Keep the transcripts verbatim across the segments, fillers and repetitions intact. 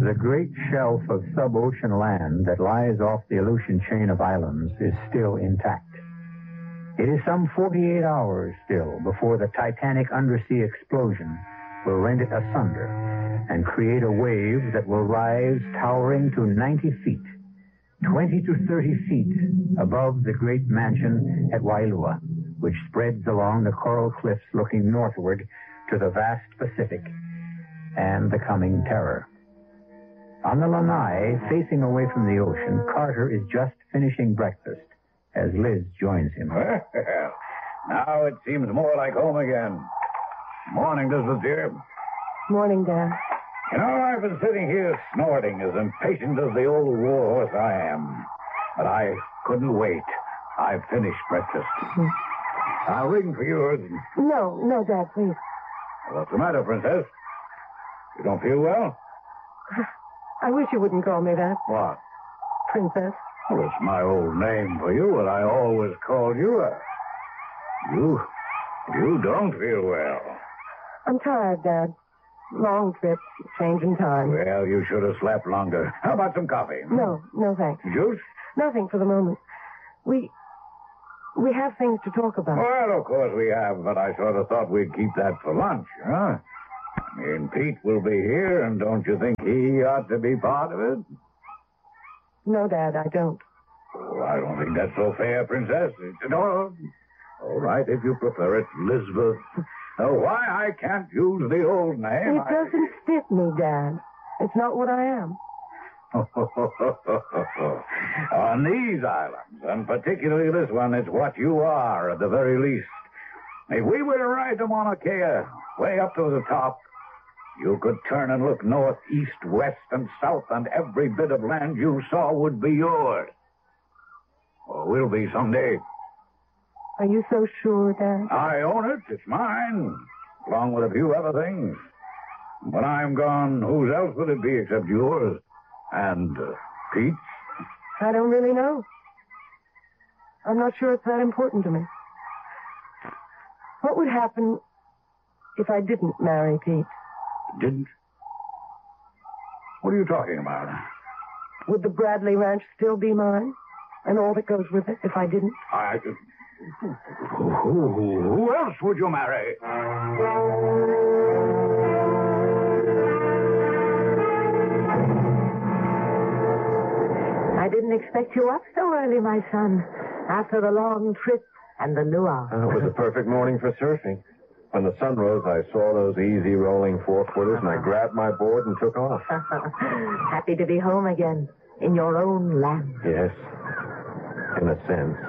The great shelf of sub-ocean land that lies off the Aleutian chain of islands is still intact. It is some forty-eight hours still before the titanic undersea explosion will rend it asunder and create a wave that will rise towering to ninety feet, twenty to thirty feet above the great mansion at Wailua, which spreads along the coral cliffs looking northward to the vast Pacific and the coming terror. On the lanai, facing away from the ocean, Carter is just finishing breakfast as Liz joins him. Well, now it seems more like home again. Morning, Elizabeth dear. Morning, Dad. You know, I've been sitting here snorting as impatient as the old war horse I am. But I couldn't wait. I've finished breakfast. Mm. I'll ring for yours. No, no, Dad, please. What's the matter, Princess? You don't feel well? I wish you wouldn't call me that. What? Princess. Well, it's my old name for you, and I always called you a... You... You don't feel well. I'm tired, Dad. Long trip, change in time. Well, you should have slept longer. How about some coffee? No, no thanks. Juice? Nothing for the moment. We... We have things to talk about. Well, of course we have, but I sort of thought we'd keep that for lunch, huh? I mean, Pete will be here, and don't you think he ought to be part of it? No, Dad, I don't. Oh, I don't think that's so fair, Princess. It's, no, all right, if you prefer it, Elizabeth. Uh, why I can't use the old name? It I... doesn't fit me, Dad. It's not what I am. On these islands, and particularly this one, it's what you are at the very least. If we were to ride the Mauna Kea way up to the top, you could turn and look north, east, west, and south, and every bit of land you saw would be yours. Or will be someday. Are you so sure, Dad? I own it. It's mine, along with a few other things. When I'm gone, whose else would it be except yours? And uh, Pete's? I don't really know. I'm not sure it's that important to me. What would happen if I didn't marry Pete? Didn't? What are you talking about? Would the Bradley Ranch still be mine? And all that goes with it if I didn't? I... Who, who, who else would you marry? I didn't expect you up so early, my son, after the long trip and the luau. Uh, it was a perfect morning for surfing. When the sun rose, I saw those easy rolling four-footers, and I grabbed my board and took off. Happy to be home again, in your own land. Yes, in a sense.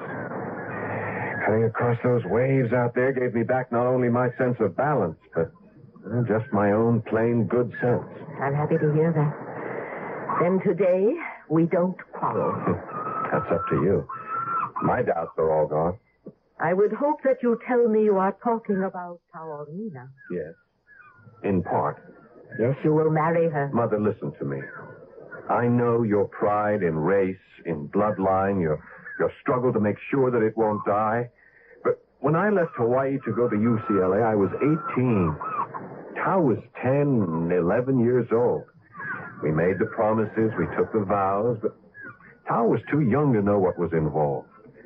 Cutting across those waves out there gave me back not only my sense of balance, but uh, just my own plain good sense. I'm happy to hear that. Then today, we don't quarrel. That's up to you. My doubts are all gone. I would hope that you tell me you are talking about Taormina. Yes, in part. Yes, you will marry her. Mother, listen to me. I know your pride in race, in bloodline, your, your struggle to make sure that it won't die. But when I left Hawaii to go to U C L A, I was eighteen. Tao was ten, eleven years old. We made the promises, we took the vows, but Tao was too young to know what was involved.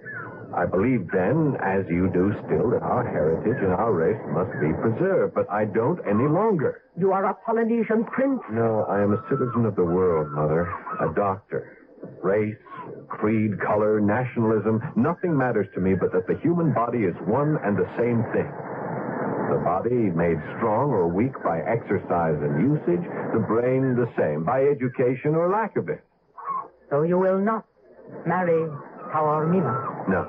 I believed then, as you do still, that our heritage and our race must be preserved, but I don't any longer. You are a Polynesian prince. No, I am a citizen of the world, Mother. A doctor. Race, creed, color, nationalism, nothing matters to me but that the human body is one and the same thing. The body made strong or weak by exercise and usage, the brain the same, by education or lack of it. So you will not marry Taormina? No.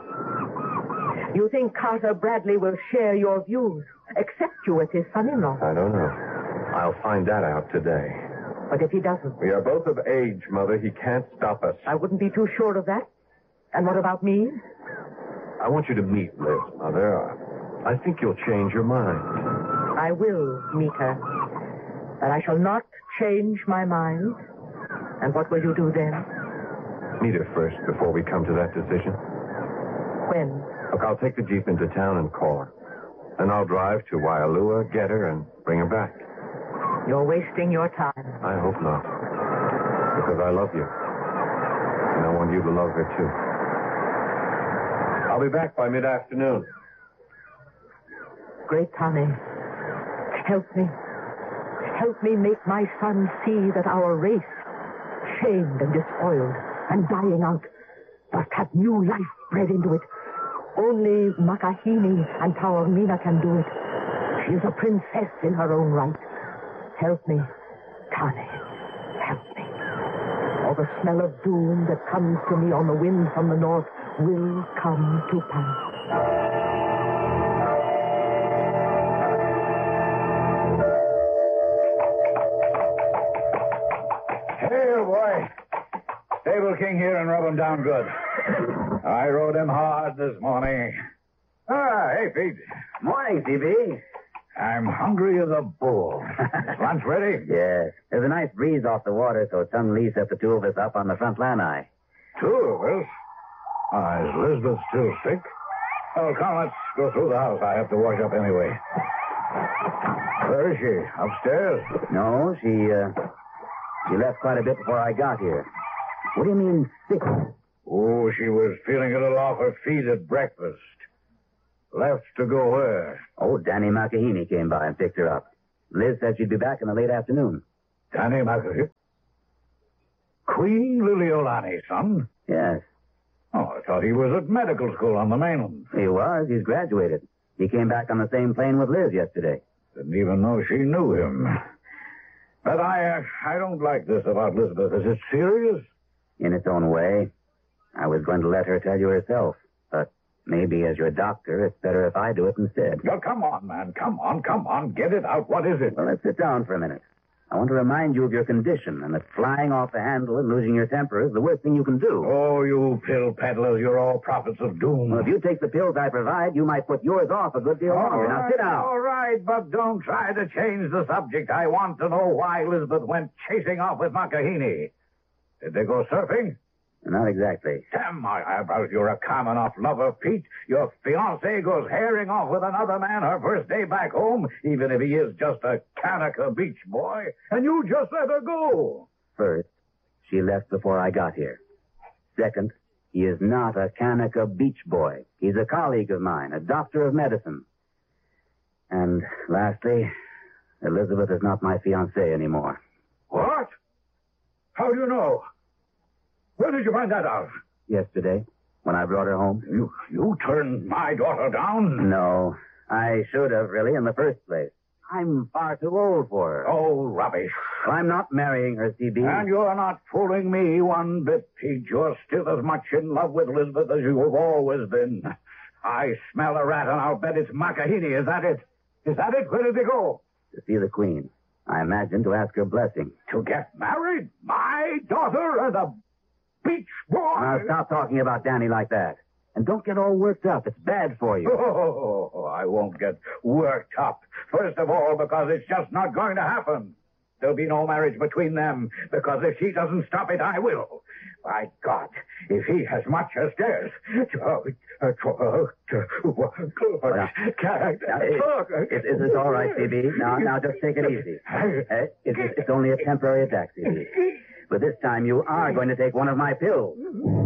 You think Carter Bradley will share your views, accept you as his son-in-law? I don't know. I'll find that out today. But if he doesn't? We are both of age, Mother. He can't stop us. I wouldn't be too sure of that. And what about me? I want you to meet Liz, Mother. I think you'll change your mind. I will meet her. But I shall not change my mind. And what will you do then? Meet her first before we come to that decision. When? Look, I'll take the Jeep into town and call her. Then I'll drive to Waialua, get her, and bring her back. You're wasting your time. I hope not. Because I love you. And I want you to love her, too. I'll be back by mid-afternoon. Great Tane, help me. Help me make my son see that our race, shamed and despoiled and dying out, must have new life bred into it. Only Makahini and Taormina can do it. She is a princess in her own right. Help me, Tane. Help me. Or the smell of doom that comes to me on the wind from the north will come to pass. Here, boy. Stable King here and rub him down good. I rode him hard this morning. Ah, hey, Pete. Morning, C B. I'm hungry as a bull. Is lunch ready? Yes. There's a nice breeze off the water, so Tung Lee set the two of us up on the front lanai. Two of us? Ah, is Elizabeth still sick? Oh, come, let's go through the house. I have to wash up anyway. Where is she? Upstairs? No, she, uh, she left quite a bit before I got here. What do you mean, sick? Oh, she was feeling a little off her feet at breakfast. Left to go where? Oh, Danny Makahini came by and picked her up. Liz said she'd be back in the late afternoon. Danny Makahini? Queen Liliolani, son? Yes. Oh, I thought he was at medical school on the mainland. He was. He's graduated. He came back on the same plane with Liz yesterday. Didn't even know she knew him. But I, uh, I don't like this about Elizabeth. Is it serious? In its own way. I was going to let her tell you herself. But maybe as your doctor, it's better if I do it instead. No, come on, man. Come on, come on. Get it out. What is it? Well, let's sit down for a minute. I want to remind you of your condition and that flying off the handle and losing your temper is the worst thing you can do. Oh, you pill peddlers. You're all prophets of doom. Well, if you take the pills I provide, you might put yours off a good deal all longer. Right, now, sit down. All right, but don't try to change the subject. I want to know why Elizabeth went chasing off with Makahini. Did they go surfing? Not exactly. Damn my eyebrows, you're a common off lover, Pete. Your fiancée goes herring off with another man her first day back home, even if he is just a Kanaka beach boy, and you just let her go. First, she left before I got here. Second, he is not a Kanaka beach boy. He's a colleague of mine, a doctor of medicine. And lastly, Elizabeth is not my fiancée anymore. What? How do you know? Where did you find that out? Yesterday, when I brought her home. You you turned my daughter down? No, I should have, really, in the first place. I'm far too old for her. Oh, rubbish. Well, I'm not marrying her, C B. And you're not fooling me one bit, Pete. You're still as much in love with Elizabeth as you have always been. I smell a rat, and I'll bet it's Makahini. Is that it? Is that it? Where did they go? To see the Queen. I imagine to ask her blessing. To get married? My daughter and a beach boy? Now, stop talking about Danny like that. And don't get all worked up. It's bad for you. Oh, I won't get worked up. First of all, because it's just not going to happen. There'll be no marriage between them, because if she doesn't stop it, I will. By God, if he has much as dares. Is this all right, C B? Now, now, just take it easy. Uh, it's, it's only a temporary attack, C B. But this time you are going to take one of my pills.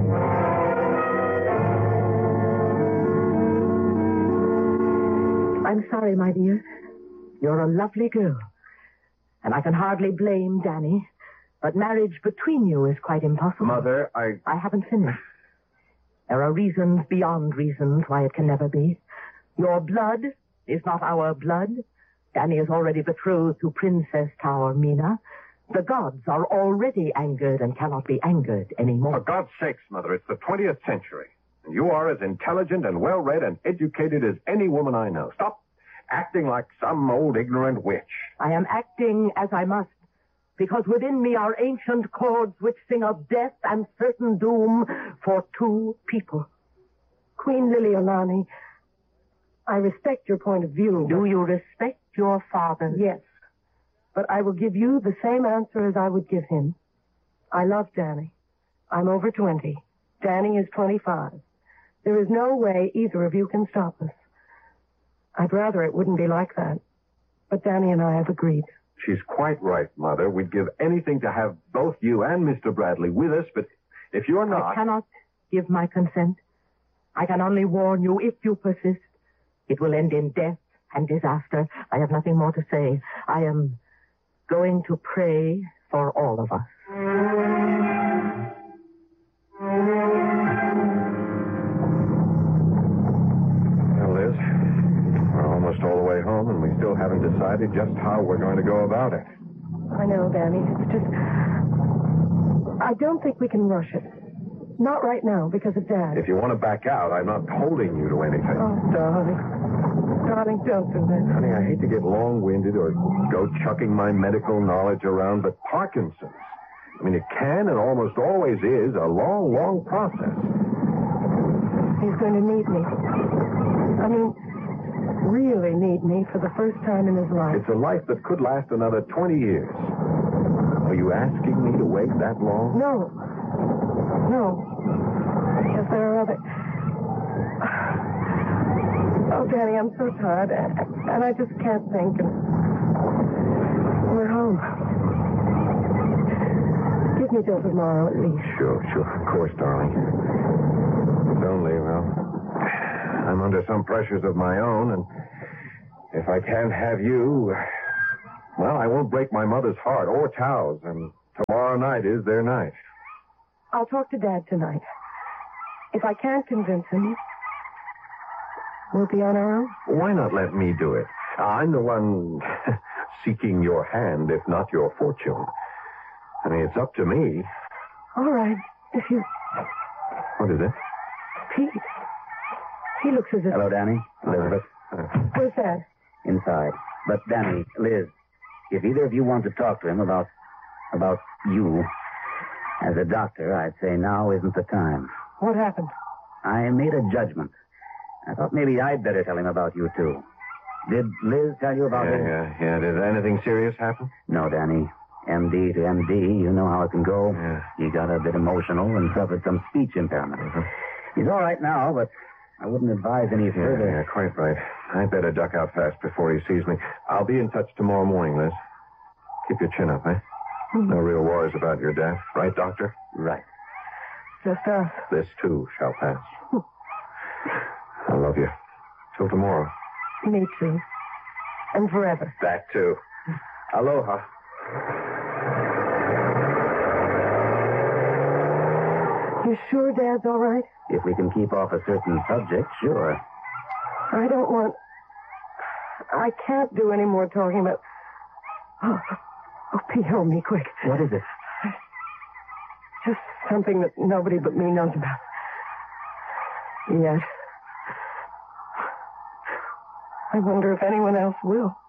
I'm sorry, my dear. You're a lovely girl. And I can hardly blame Danny. But marriage between you is quite impossible. Mother, I... I haven't finished. There are reasons beyond reasons why it can never be. Your blood is not our blood. Danny is already betrothed to Princess Taormina. The gods are already angered and cannot be angered anymore. For God's sakes, Mother, it's the twentieth century. And you are as intelligent and well-read and educated as any woman I know. Stop acting like some old ignorant witch. I am acting as I must, because within me are ancient chords which sing of death and certain doom for two people. Queen Liliolani, I respect your point of view. Do you respect your father? Yes. But I will give you the same answer as I would give him. I love Danny. I'm over twenty. Danny is twenty-five. There is no way either of you can stop us. I'd rather it wouldn't be like that. But Danny and I have agreed. She's quite right, Mother. We'd give anything to have both you and Mister Bradley with us, but if you're not... I cannot give my consent. I can only warn you, if you persist, it will end in death and disaster. I have nothing more to say. I am going to pray for all of us. Well, Liz, we're almost all the way home, and we still haven't decided just how we're going to go about it. I know, Danny. It's just... I don't think we can rush it. Not right now, because of Dad. If you want to back out, I'm not holding you to anything. Oh, darling. Darling, don't do that. Honey, I hate to get long-winded or go chucking my medical knowledge around, but Parkinson's, I mean, it can and almost always is a long, long process. He's going to need me. I mean, really need me for the first time in his life. It's a life that could last another twenty years. Are you asking me to wait that long? No. No. Because there are other... Oh, Danny, I'm so tired, and, and I just can't think, and we're home. Give me till tomorrow, at least. Sure, sure. Of course, darling. It's only, well, I'm under some pressures of my own, and if I can't have you, well, I won't break my mother's heart or Tao's, and tomorrow night is their night. I'll talk to Dad tonight. If I can't convince him, we'll be on our own. Why not let me do it? I'm the one seeking your hand, if not your fortune. I mean, it's up to me. All right. If you... What is it? Pete. He looks as if... Hello, Danny. Elizabeth. Uh, Where's Dad? Inside. But, Danny, Liz, if either of you want to talk to him about... about you, as a doctor, I'd say now isn't the time. What happened? I made a judgment. I thought maybe I'd better tell him about you, too. Did Liz tell you about yeah, him? yeah, yeah. Did anything serious happen? No, Danny. M D to M D, you know how it can go. Yeah. He got a bit emotional and suffered some speech impairment. Uh-huh. He's all right now, but I wouldn't advise any Yeah, further. yeah, quite right. I'd better duck out fast before he sees me. I'll be in touch tomorrow morning, Liz. Keep your chin up, eh? Mm-hmm. No real worries about your death. Right, Doctor? Right. Just us. This, too, shall pass. I love you. Till tomorrow. Me too. And forever. That, too. Aloha. You sure Dad's all right? If we can keep off a certain subject, sure. I don't want... I can't do any more talking about... Oh, oh Pete, hold me quick. What is it? Just something that nobody but me knows about. Yet. I wonder if anyone else will.